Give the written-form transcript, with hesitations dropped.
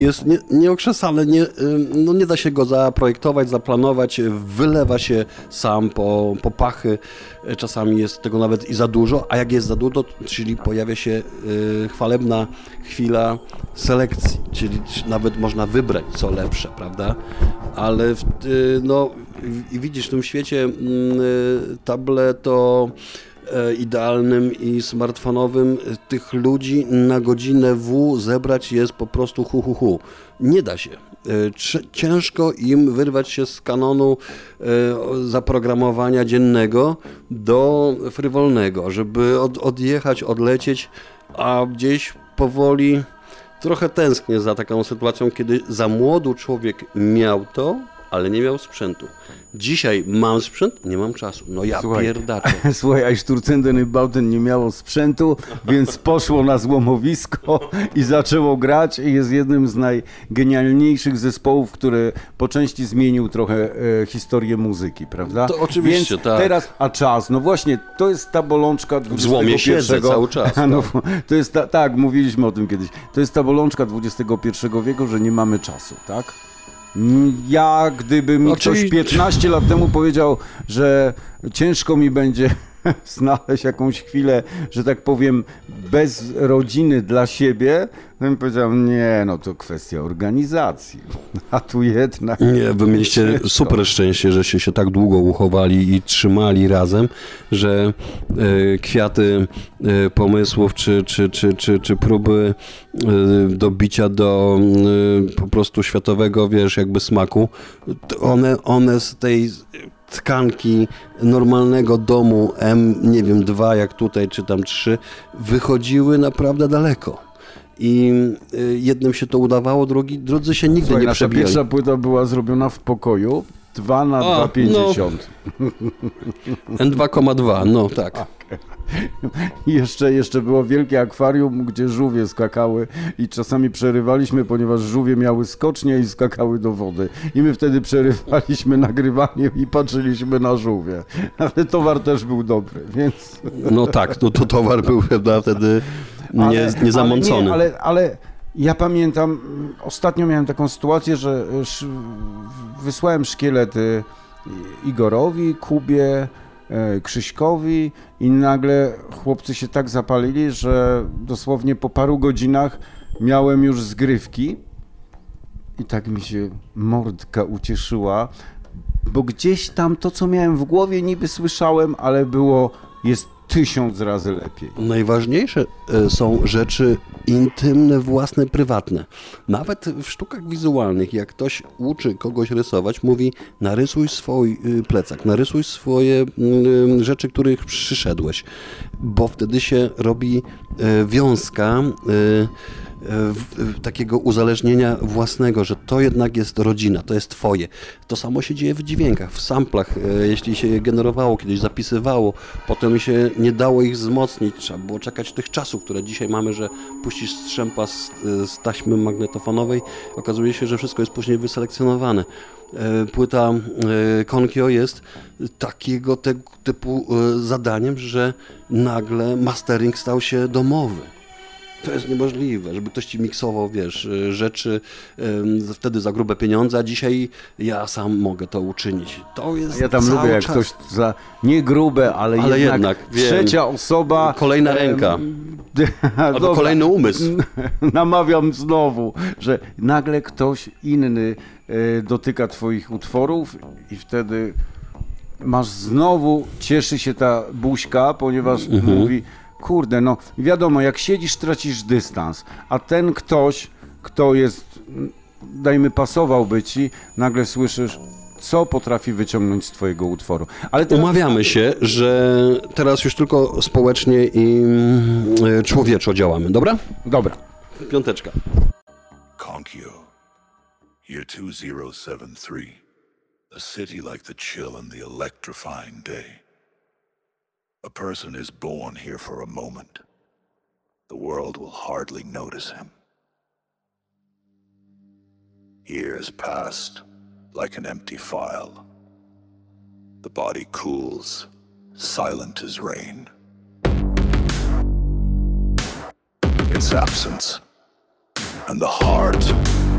jest nieokrzesany, nie da się go zaprojektować, zaplanować, wylewa się sam po pachy, czasami jest tego nawet i za dużo, a jak jest za dużo, czyli pojawia się chwalebna chwila selekcji, czyli nawet można wybrać co lepsze, prawda? Ale widzisz, w tym świecie idealnym i smartfonowym tych ludzi na godzinę zebrać jest po prostu hu. Nie da się. Ciężko im wyrwać się z kanonu zaprogramowania dziennego do frywolnego, żeby odjechać, odlecieć, a gdzieś powoli trochę tęsknię za taką sytuacją, kiedy za młodu człowiek miał to, ale nie miał sprzętu. Dzisiaj mam sprzęt, nie mam czasu. No ja pierdaczę. Słuchaj, a Sturcenden i Bauten nie miało sprzętu, więc poszło na złomowisko i zaczęło grać i jest jednym z najgenialniejszych zespołów, który po części zmienił trochę historię muzyki, prawda? To oczywiście, więc tak. Teraz, a czas, no właśnie, to jest ta bolączka XXI. W złomie siedzę cały czas. No, to jest tak, mówiliśmy o tym kiedyś. To jest ta bolączka XXI wieku, że nie mamy czasu, tak? Ja, gdyby mi ktoś 15 lat temu powiedział, że ciężko mi będzie znaleźć jakąś chwilę, że tak powiem, bez rodziny dla siebie, to bym powiedział, nie, no to kwestia organizacji. A tu jednak... Nie, wy mieliście super szczęście, żeście się tak długo uchowali i trzymali razem, że kwiaty pomysłów czy próby dobicia do po prostu światowego, jakby smaku, one z tej tkanki normalnego domu M2 jak tutaj, czy tam 3, wychodziły naprawdę daleko. I jednym się to udawało, drudzy się nigdy nie przebijali. Pierwsza płyta była zrobiona w pokoju, 2 na 2,50. N2,2, no tak. Jeszcze było wielkie akwarium, gdzie żółwie skakały i czasami przerywaliśmy, ponieważ żółwie miały skocznie i skakały do wody. I my wtedy przerywaliśmy nagrywanie i patrzyliśmy na żółwie. Ale towar też był dobry, więc... No tak, to towar był chyba wtedy niezamącony. Ale ja pamiętam, ostatnio miałem taką sytuację, że wysłałem szkielety Igorowi, Kubie, Krzyśkowi i nagle chłopcy się tak zapalili, że dosłownie po paru godzinach miałem już zgrywki i tak mi się mordka ucieszyła, bo gdzieś tam to, co miałem w głowie, niby słyszałem, ale jest 1000 razy lepiej. Najważniejsze są rzeczy intymne, własne, prywatne. Nawet w sztukach wizualnych, jak ktoś uczy kogoś rysować, mówi: narysuj swój plecak, narysuj swoje rzeczy, których przyszedłeś, bo wtedy się robi wiązka takiego uzależnienia własnego, że to jednak jest rodzina, to jest twoje. To samo się dzieje w dźwiękach, w samplach. Jeśli się je generowało, kiedyś zapisywało, potem się nie dało ich wzmocnić, trzeba było czekać tych czasów, które dzisiaj mamy, że puścisz strzępa z taśmy magnetofonowej, okazuje się, że wszystko jest później wyselekcjonowane. Płyta Konkio jest takiego typu zadaniem, że nagle mastering stał się domowy. To jest niemożliwe, żeby ktoś ci miksował, rzeczy wtedy za grube pieniądze, a dzisiaj ja sam mogę to uczynić. To jest ja tam lubię, jak ktoś za nie grube, ale jednak trzecia osoba. Kolejna ręka. Albo kolejny umysł. Namawiam znowu, że nagle ktoś inny dotyka twoich utworów i wtedy masz znowu, cieszy się ta buźka, ponieważ mówi: kurde, no wiadomo, jak siedzisz, tracisz dystans, a ten ktoś, kto jest, pasowałby ci, nagle słyszysz, co potrafi wyciągnąć z twojego utworu. Ale umawiamy się, że teraz już tylko społecznie i człowieczo działamy, dobra? Dobra. 5. Konkio, year 2073. A city like the chill and the electrifying day. A person is born here for a moment. The world will hardly notice him. Years passed like an empty file. The body cools, silent as rain. Its absence, and the heart